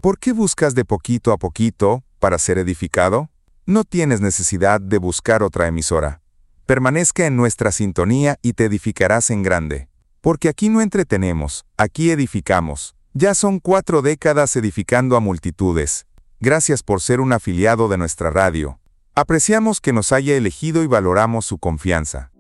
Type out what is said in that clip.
¿Por qué buscas de poquito a poquito para ser edificado? No tienes necesidad de buscar otra emisora. Permanezca en nuestra sintonía y te edificarás en grande. Porque aquí no entretenemos, aquí edificamos. Ya son 4 décadas edificando a multitudes. Gracias por ser un afiliado de nuestra radio. Apreciamos que nos haya elegido y valoramos su confianza.